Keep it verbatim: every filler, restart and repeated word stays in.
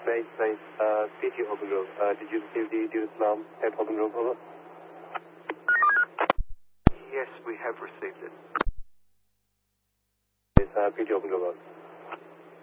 Base, base, uh, P T Hogan Grove. Uh, did you receive the Dual Islam at Hogan Grove, over? Yes, we have received it. Yes, uh, P T Hogan Grove, over.